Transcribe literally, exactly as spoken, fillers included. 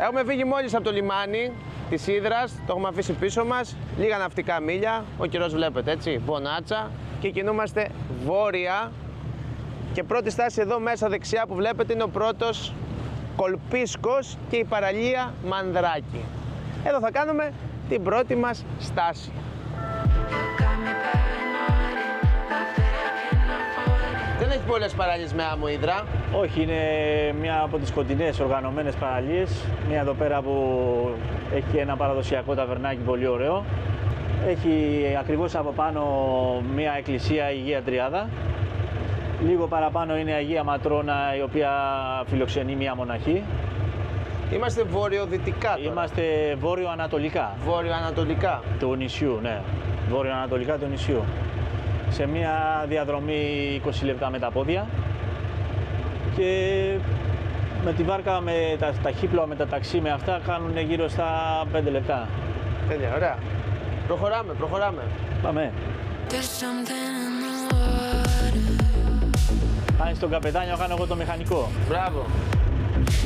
Έχουμε φύγει μόλις από το λιμάνι της Ύδρας, το έχουμε αφήσει πίσω μας. Λίγα ναυτικά μίλια, ο καιρός βλέπετε έτσι, μπονάτσα. Και κινούμαστε βόρεια. Και πρώτη στάση εδώ μέσα δεξιά που βλέπετε είναι ο πρώτος Κολπίσκος και η παραλία Μανδράκη. Εδώ θα κάνουμε την πρώτη μας στάση. Δεν έχει πολλές παραλίες με άμμο Ύδρα. Όχι, είναι μια από τις κοντινές οργανωμένες παραλίες. Μια εδώ πέρα που έχει ένα παραδοσιακό ταβερνάκι πολύ ωραίο. Έχει ακριβώς από πάνω μια εκκλησία, η Αγία Τριάδα. Λίγο παραπάνω είναι η Αγία Ματρόνα, η οποία φιλοξενεί μια μοναχή. Είμαστε βορειοδυτικά τώρα. Είμαστε βόρειο-ανατολικά. Βόρειο-ανατολικά. Του νησιού, ναι. Βόρειο-ανατολικά του νησιού. Σε μια διαδρομή είκοσι λεπτά με τα πόδια. Και με τη βάρκα, με τα ταχύπλοα, με τα ταξί, με αυτά κάνουν γύρω στα πέντε λεπτά. Τέλεια, ωραία. Προχωράμε, προχωράμε. Πάμε. Κάνει στον καπετάνιο, κάνω εγώ το μηχανικό. Μπράβο.